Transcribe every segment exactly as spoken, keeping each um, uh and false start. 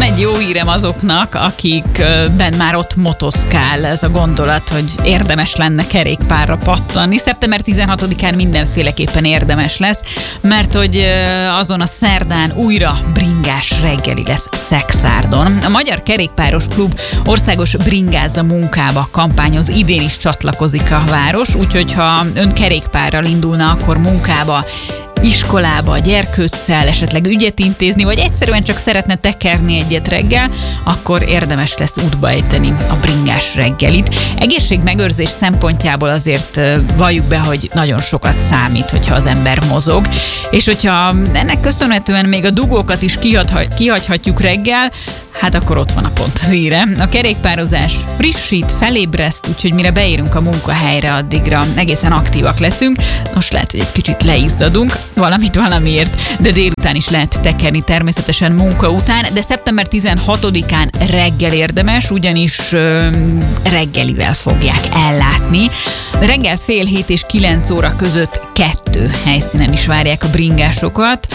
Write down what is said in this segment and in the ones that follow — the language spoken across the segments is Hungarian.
egy jó hírem azoknak, akikben már ott motoszkál ez a gondolat, hogy érdemes lenne kerékpárra pattanni. szeptember tizenhatodikán mindenféleképpen érdemes lesz, mert hogy azon a szerdán újra bringás reggeli lesz Szekszárdon. A Magyar Kerékpáros Klub országos bringázza munkába kampányhoz idén is csatlakozik a város, úgyhogy ha ön kerékpárral indulna, akkor munkába, iskolába, gyerkőccel, esetleg ügyet intézni, vagy egyszerűen csak szeretne tekerni egyet reggel, akkor érdemes lesz útba ejteni a bringás reggelit. Egészségmegőrzés szempontjából azért valljuk be, hogy nagyon sokat számít, hogyha az ember mozog, és hogyha ennek köszönhetően még a dugókat is kihagyhatjuk reggel, hát akkor ott van a pont az íre. A kerékpározás frissít, felébreszt, úgyhogy mire beérünk a munkahelyre, addigra egészen aktívak leszünk. Most lehet, hogy egy kicsit leizzadunk, valamit valamiért, de délután is lehet tekerni természetesen munka után, de szeptember tizenhatodikán reggel érdemes, ugyanis ö, reggelivel fogják ellátni. Reggel fél hét és kilenc óra között kettő helyszínen is várják a bringásokat.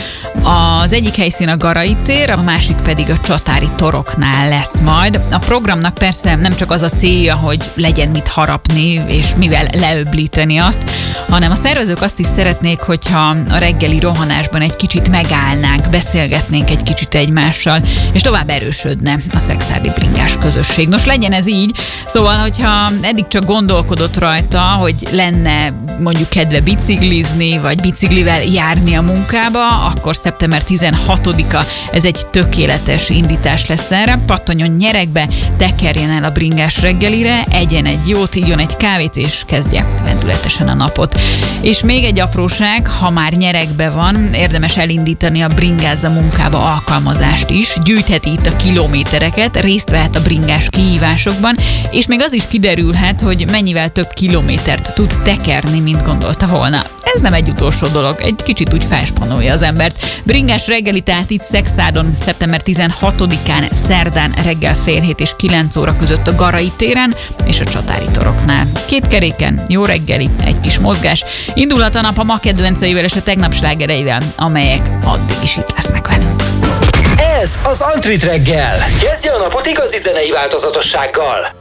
Az egyik helyszín a Garai tér, a másik pedig a Csatári toroknál lesz majd. A programnak persze nem csak az a célja, hogy legyen mit harapni, és mivel leöblíteni azt, hanem a szervezők azt is szeretnék, hogyha a reggeli rohanásban egy kicsit megállnánk, beszélgetnénk egy kicsit egymással, és tovább erősödne a szekszárdi bringás közösség. Nos, legyen ez így. Szóval, hogyha eddig csak gondolkodott rajta, hogy lenne mondjuk kedve biciklizni, vagy biciklivel járni a munkába, akkor szeptember tizenhatodika ez egy tökéletes indítás lesz erre. Pattanjon nyeregbe, tekerjen el a bringás reggelire, egyen egy jót, igyon egy kávét, és kezdje lendületesen a napot. És még egy apróság, ha már nyeregbe van, érdemes elindítani a bringázza munkába alkalmazást is, gyűjtheti itt a kilométereket, részt vehet a bringás kihívásokban, és még az is kiderülhet, hogy mennyivel több kilométert tud tekerni, mint gondolta volna. Ez nem egy utolsó dolog, egy kicsit úgy felspanolja az embert. Bringás reggeli, tehát itt Szekszárdon szeptember tizenhatodikán szerdán reggel fél hét és kilenc óra között a Garai téren és a Csatári toroknál. Két keréken, jó reggeli, egy kis mozgás. Indulhat a nap a ma kedvenceivel és a tegnap slágereivel, amelyek addig is itt lesznek velünk. Ez az Antrit reggel. Kezdje a napot igazi zenei változatossággal.